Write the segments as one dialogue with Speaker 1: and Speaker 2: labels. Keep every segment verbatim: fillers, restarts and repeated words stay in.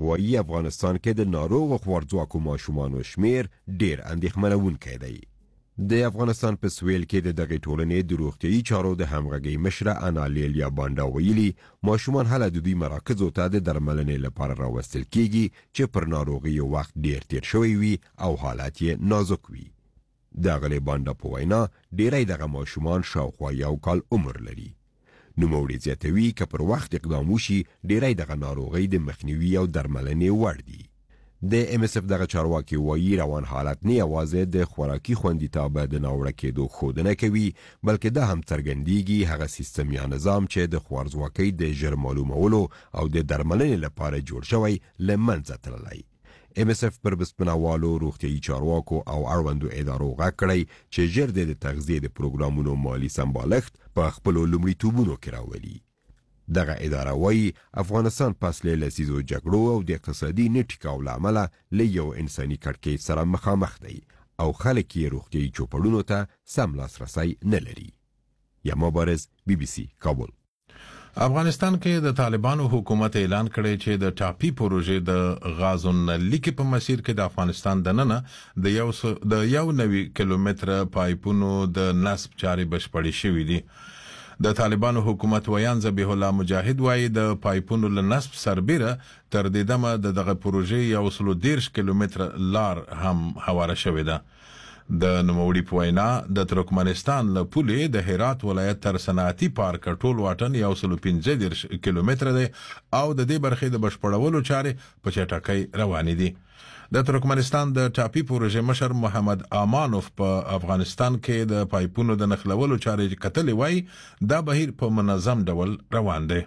Speaker 1: وایي افغانستان کې د ناروغ خوارځواکو ماشومانو شمیر ډیر اندېښمنونکی دی. د افغانستان په سویل کې د دغه ټولنې د روغتیايي چارو د همغږۍ مشره انالیلیا بانډا ویلي ماشومان هله د دوی مراکزو ته د درملنې لپاره راوستل کیږي چې پر ناروغي وخت ډیر تیر شوی وي او حالت یې نازک وي. دغه بانډا په وینا ډیری دغه ماشومان شاوخوا یو کال عمر لري. نوموړي زیاتوي که پر وخت اقدام وشي ډیری دغه ناروغي د مخنیوي او درملنې وړ دي. د ام اس اف دغه چارواکي وایي روان حالت نه یوازې د خوراکي خوندیتوب د ناوړه کېدو ښودنه کوي بلکې دا هم څرګندېږي هغه سیستم یا نظام چې د خوارځواکۍ د ژر معلومولو او د درملنې لپاره جوړ شوی له منځه تللی. ام اس اف پر بسپنوالو روغتیايي چارواکو او اړوندو ادارو غږ کړی چې ژر د تغذیې د پروګرامونو مالي سمبالښت په خپلو لومړیتوبونو کې راولي. دغه اداره وایي افغانستان پس له لسیزو جګړو او د اقتصادي نه ټیکاو له امله له یو انساني کړکېچ سره مخامخ دی او خلک یې روغتیايي چوپړونو ته سم لاسرسی نه لري. یا مبارز بی بی سی کابل.
Speaker 2: افغانستان کې د طالبانو حکومت اعلان کړی چې د ټاپي پروژې د غازون لیکي په مسیر کې د افغانستان دننه د یو د یو نوي کیلومتر پایپونو د نصب چارې بشپړې شوې دي. د طالبانو حکومت ویان ذبیح الله مجاهد وایي د پایپونو له نصب سربیره تر دې دمه د دغه پروژې یو سلو دیرش کیلومتر لار هم هواره شوې ده. د نوموړي په وینا د ترکمنستان له پولې د هرات ولایت تر صنعتي پارک ټول واټن یو سلو پنځه دیرش کیلومتر دی او د دې برخې د بشپړولو چارې په چټکۍ روانې دي. د ترکمنستان د ټاپي پروژې مشر محمد امانوف په افغانستان کې د پایپونو د نښلولو چارې کتلې وایي دا بهیر په منظم ډول روان دی.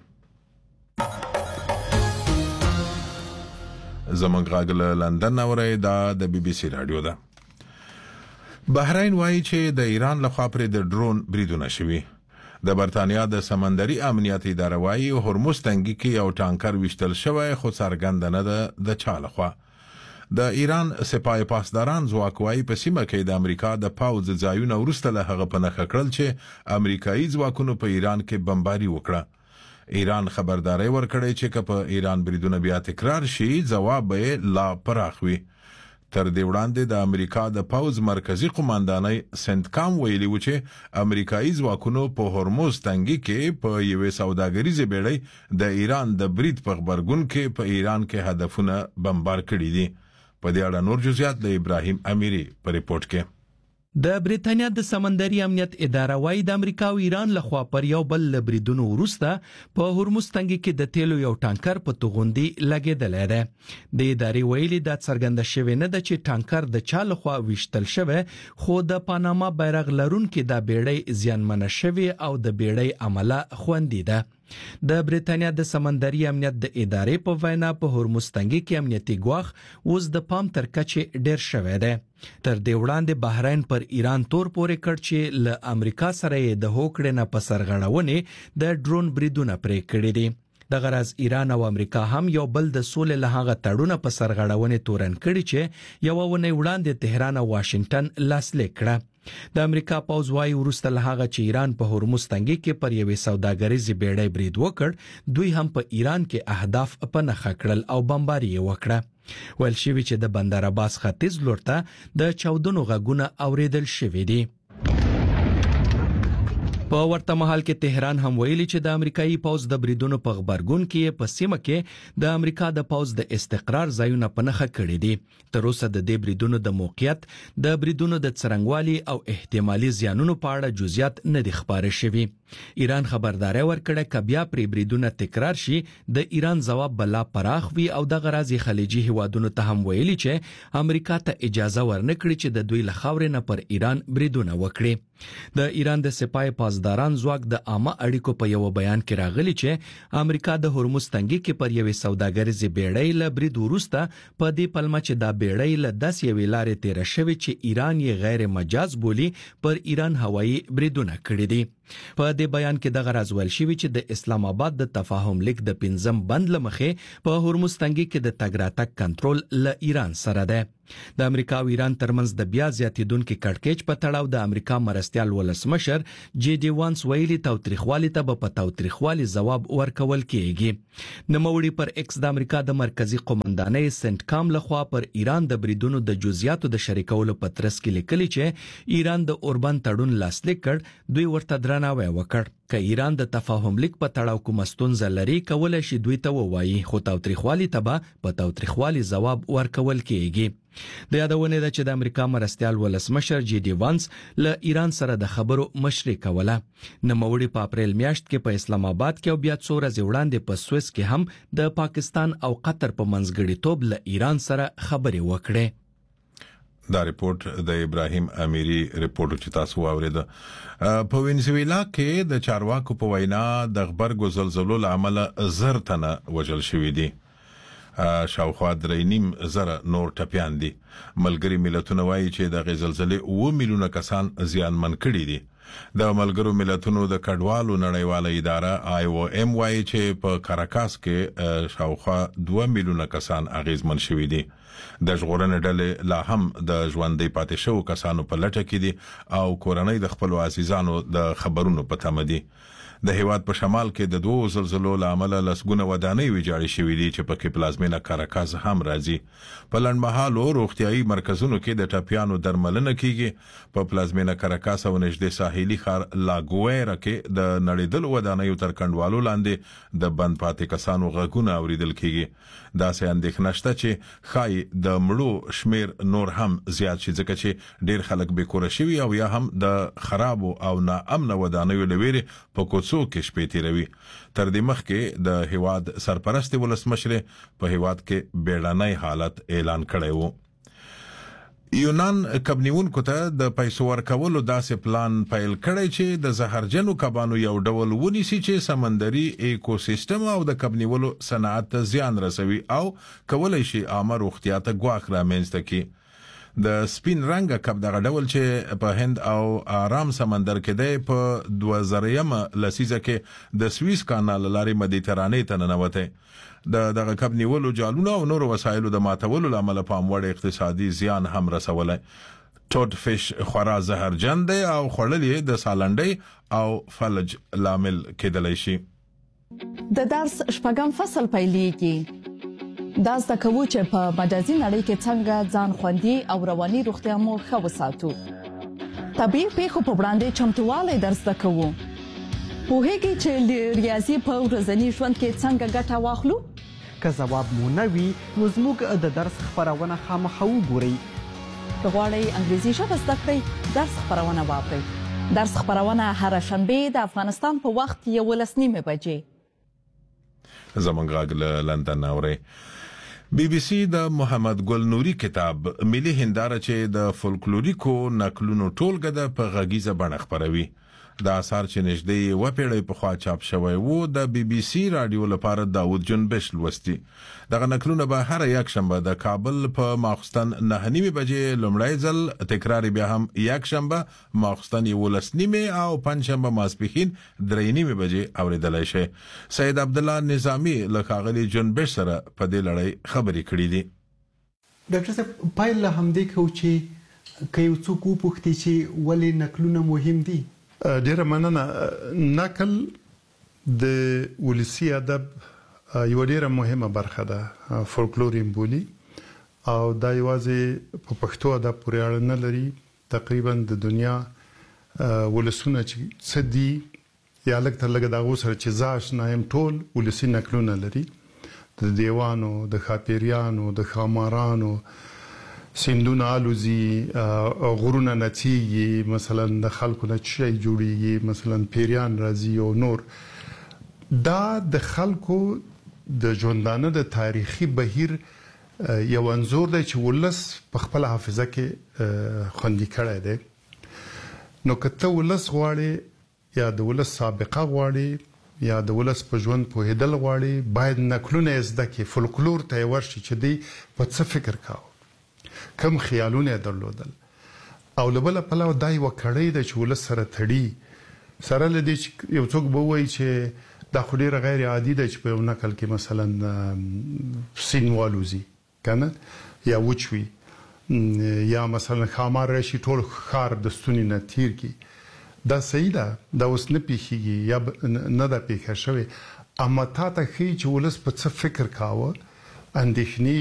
Speaker 2: زموږ غږ له لندن اورئ دا د بي بي سي رادیو ده. بحرین وایي چې د ایران لخوا پرې د ډرون بریدونه شوي. د برتانیا د سمندري امنیت اداره وایي هرمز تنګي کې یو ټانکر وشتل شوی خو څرګنده نه ده د چا لخوا. د ایران سپاه پاسداران ځواک وایي په سیمه کې د امریکا د پاوځ ځایونه وروسته له هغه په نښه کړل چې امریکایي ځواکونو په ایران کې بمباري وکړه. ایران خبرداري ورکړې چې که په ایران بریدونه بیا تکرار شي ځواب به لا پراخ وي. تر دې وړاندې د امریکا د پاوځ مرکزی قوماندانۍ سنتکام ویلي و چې امریکایي ځواکونو په هرمز تنګي کې په یوې سوداګریزې بیړۍ د ایران د برید په غبرګون کې په ایران کې هدفونه بمبار کړي دي. په دې اړه نور جزئیات د ابراهیم امیری په ریپورت کې.
Speaker 3: د بریتانیا د سمندري امنیت اداره وايي د امریکا او ایران لخوا پر یو بل بریدونو وروسته په هرمز تنګي کې د تیلو یو ټانکر په توغندي لګیدل دی. د ادارې ویلي د څرګنده شوی نه د چې ټانکر د چا لخوا وشتل شوی خو د پاناما بیرغ لرونکو د بیړۍ زیانمن شوی او د بیړۍ عمله خوندي ده. د بریتانیا د سمندري امنیت د ادارې په وینا په هرمز تنګي کې امنیتي ګواښ اوس د پام تر کچې ډیر شوی دی. تر دې وړاندې بحرین پر ایران تور پورې کړ چې له امریکا سره د هوکړې نه په سرغړونې د ډرون بریدونه پرې کړي دي. د غرض ایران او امریکا هم یو بل د سولې له هغه تړونه په سرغړونې تورن کړي چې یو ونه وړاندې تهران او واشنگټن لاسلیک کړه. د امریکا پوځ وايي وروسته له هغه چې ایران په هرمز تنګي کې پر یوې سوداګریزې بیړۍ برید وکړ دوی هم په ایران کې اهداف په نښه کړل او بمباري وکړه. ویل شوی چې د بندر عباس ختیځ لور ته د چاودنو غږونه اوریدل شوي دي. په ورته مهال کې تهران هم ویلي چې د امریکایي پوځ د بریدونو په خبرګون کې په سیمه کې د امریکا د پوځ د استقرار ځایونه په نښه کړي دي. تر اوسه د دې بریدونو د موقعیت د بریدونو د څرنګوالي او احتمالي زیانونو په اړه جزئیات نه دي خبرې شوي. ایران خبرداري ورکړه چې بیا پرې بریدونه تکرار شي د ایران ځواب بلا پراخ وي او د غرازي خلیجي هیوادونو ته هم ویلي چې امریکا ته اجازه ورنکړي چې د دوی له خاورې نه پر ایران بریدونه وکړي. د ایران د سپاه پاسداران ځواک د عامه اړیکو په یو بیان کې راغلي چې امریکا د هرمز تنګي کې پر یوې سوداګریزې بیړۍ له برید وروسته په دې پلمه چې دا بیړۍ له داسې یوې لارې تیر شوې چې ایران یې غیر مجاز بولی پر ایران هوایي بریدونه کړي دي. په دې بیان کې د غرض ول شوی چې د اسلام آباد د تفاهم لیک د پنځم بند لمخې په هرمز تنګي کې د تګ راتګ کنټرول له ایران سره ده. د امریکا او ایران ترمنځ د بیا زیاتیدونکو کړکېچ په تړاو د امریکا مرستيال ولسمشر جی ډي وانس ویلي تاوتریخوالي ته په تاوتریخوالي جواب ورکول کیږي. نوموړي پر ایکس د امریکا د مرکزی قومندانۍ سنت کام لخوا پر ایران د بریدونو د جزئیاتو د شریکولو په ترڅ کې لیکلي چې ایران د اوربان تړون لاسلیک کړ، دوی ورته درناوی وکړ. که ایران د تفاهم لیک په تړاو کوم ستونزه لري کولای شي دوی ته ووایي، خو تاوتریخوالي ته په تاوتریخوالي جواب ورکول کیږي. د یادونه ده چې د امریکا مرستيال ولسمشر جی ډي وانس له ایران سره د خبرو مشري کوله. نوموړي په اپریل میاشت کې په اسلام آباد کې او بیا څو ورځې وړاندې په سويس کې هم د پاکستان او قطر په منځګړیتوب له ایران سره خبرې وکړې.
Speaker 2: دا ریپورت د ابراهیم امیری ریپورت چې تاسو واورید. په وینزویلا کې د چارواکو په وینا د غبرګو زلزلو لامل زر تنه وژل شوې دي. شاوخوا درې نیم زره نور ټپيان دي. ملګری ملتونه وایي چې د زلزلې اوه میلیونه کسان زیانمن کړي دي. د ملګرو ملتونو د کډوالو نړیواله اداره آی او ام وایي چې په کاراکاس کې شاوخوا دوه میلیونه کسان اغیزمن شوي دي. د ژغورنې ډلې لا هم د ژوندۍ پاتې شوو کسانو په لټه کې دي او کورنۍ د خپل عزیزانو د خبرونو په تمه دي. د هیواد په شمال کې د دوه زلزلو لامل لسګونه ودانۍ ویجاړې شوې دي چې په کې پلازمینه کاراکاس هم راځي. په لنډمهالو روغتيایي مرکزونو کې د ټپيانو درملنه کیږي. په پلازمینه کاراکاس او نږدې ساحلي ښار لاګويرا کې د نړیدل ودانۍ تر کندوالو لاندې د بند پاتې کسانو غږونه اوریدل کیږي. دا سه اندېښنه شته چې خای د مړو شمیر نور هم زیات شي ځکه چې ډیر خلک به کور شي او یا هم د خراب او ناامن ودانیو لويري په کوڅو کې شپې تیروي. تر دې مخکې د هیواد سرپرست ولسمشر په هیواد کې بیړنۍ حالت اعلان کړی وو. یونان کبنیونکو ته د پیسو ورکولو داسې پلان پیل کړی چې د زهرجنو کبانو یو ډول ونیسي چې سمندري ایکوسیستم او د کبنیولو صنعت ته زیان رسوي او کولای شي عامه روغتیا ته ګواښ رامنځته کړي. د سپین رنګ کب دغه ډول چې په هند او آرام سمندر کې دی په دوه زره لسیزه کې د سویس کانال لارې مدیترانې ته ننوته. د دغه کب نیولو جالونه او نور وسایلو د ماتولو لامل په اموړ اقتصادي زیان هم رسولای. ټوټ فش خورا زهرجن دی او خړلې د سالنډي او فلج لامل کېدلی شي.
Speaker 4: د درس شپږم فصل پیلېږي. دا زده کوو چې په مجازي نړۍ کې څنګه ځان خوندي او رواني روغتیا مو ښه وساتو. طبیعي پیښو په وړاندې چمتووالی در زده کوو. پوهیږئ چې ریاضي په ورځني ژوند کې څنګه ګټه واخلو؟
Speaker 5: که ځواب مو نه وي نو زموږ د درس خپرونه خامخا وګورئ.
Speaker 4: که غواړئ انګریزي ژبه زده کړئ درس خپرونه واورئ. درس خپرونه هره شنبه د افغانستان په وخت یولس نیمې بجې.
Speaker 2: زمونږ غږ له لندن اورئ. بی بی سی د محمد ګل نوري کتاب ملي هنداره چې د فولکلوریکو نقلونو ټولګه ده په غږیزه بڼه خپروي. د اثر چې نږدې و پیړۍ په خوا چاپ شوی وو د بی بی سی رادیو لپاره داوود جنبش لوستي. دغه نقلونه به هر یک شنبه د کابل په ماخستن نه نیمه بجې لومړی ځل تکرار بیا هم یک شنبه ماخستن یولس نیمه او پنځ شنبه ماسپښین درې نیمه بجې اوریدلای شي. سید عبد الله نظامی له ښاغلي جنبش سره په دې لړۍ خبرې کړې دي.
Speaker 5: ډاکټر صاحب پایله همدې کو چې که یو څوک وپوښتي چې ولې نقلونه مهم دي؟
Speaker 6: ډیره مننه. نقل د ولسی ادب یو ډیره مهمه برخه ده، فولکلور یې بولي او دا یوازې په پښتو ادب پورې اړه نه لري. تقریبا د دنیا ولسونه چې څه دي یا لږ تر لږه د هغو سره چې زه اشنا یم ټول ولسي نقلونه لري. د دیوانو، د ښاپیریانو، د ښامارانو، سیندونه الوزي، غرونه نڅیږي، مثلا د خلکو نه شي جوړیږي، مثلا پیریان راځي او نور. دا د خلکو د ژوندانه د تاریخي بهیر یو انزور دی چې ولس په خپل حافظه کې خوندي کړی دی. نو که ته ولس غواړې یا د ولس سابقه غواړې یا د ولس په ژوند پوهېدل غواړې باید نقلونه یې زده کړې. فولکلور ته یې ورشي چې دی په څه فکر کاوه، کم خیالونه درلودل او لبل پلو دای وکړی د چول سره تړي سره لدی چې یو څوک به وایي چې دا خو ډیره غیر عادي ده چې په یو نقل کې مثلا سین والوزي کنه یا وچوي یا مثلا خامار راشي ټول خار د ستوني نه تیر کی دا صحیح ده دا اوس نه پیخیږي یا نه دا پیښه شوی اما تا ته خي چې ولس په څه فکر کاوه اندېښنې